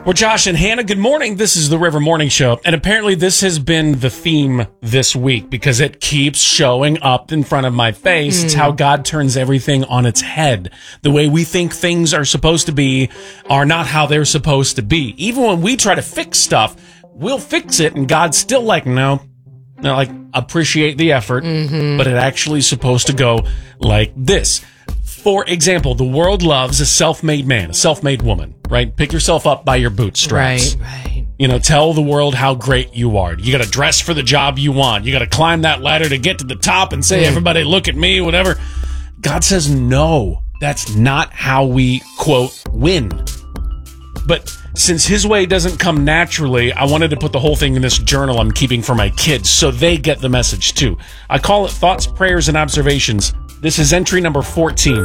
We're Josh and Hannah. Good morning. This is the River Morning Show. And apparently this has been the theme this week because it keeps showing up in front of my face. It's how God turns everything on its head. The way we think things are supposed to be are not how they're supposed to be. Even when we try to fix stuff, we'll fix it and God's still like, no, like appreciate the effort, but it actually is supposed to go like this. For example, the world loves a self-made man, a self-made woman, right? Pick yourself up by your bootstraps. Right. You know, tell the world how great you are. You got to dress for the job you want. You got to climb that ladder to get to the top and say, everybody look at me, whatever. God says, no, that's not how we, quote, win. But since his way doesn't come naturally, I wanted to put the whole thing in this journal I'm keeping for my kids so they get the message too. I call it Thoughts, Prayers, and Observations. This is entry number 14.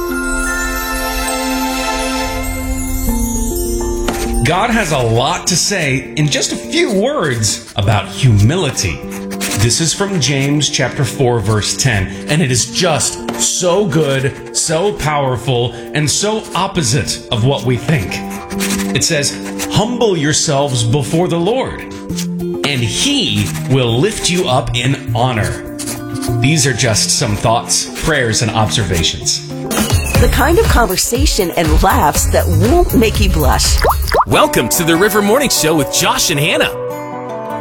God has a lot to say in just a few words about humility. This is from James chapter 4, verse 10, and it is just so good, so powerful, and so opposite of what we think. It says, humble yourselves before the Lord, and he will lift you up in honor. These are just some thoughts, prayers, and observations. The kind of conversation and laughs that won't make you blush. Welcome to the River Morning Show with Josh and Hannah.